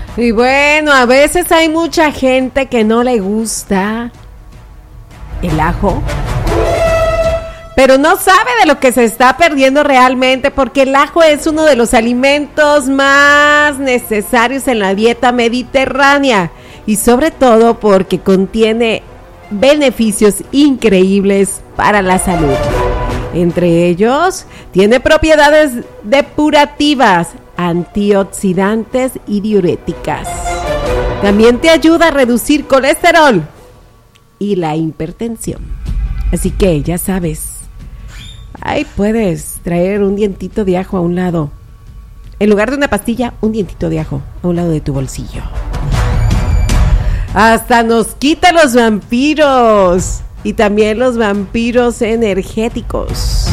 Y bueno, a veces hay mucha gente que no le gusta el ajo, pero no sabe de lo que se está perdiendo realmente, porque el ajo es uno de los alimentos más necesarios en la dieta mediterránea y sobre todo porque contiene beneficios increíbles para la salud. Entre ellos, tiene propiedades depurativas, antioxidantes y diuréticas. También te ayuda a reducir colesterol y la hipertensión. Así que ya sabes, ahí puedes traer un dientito de ajo a un lado. En lugar de una pastilla, un dientito de ajo a un lado de tu bolsillo. Hasta nos quita los vampiros y también los vampiros energéticos.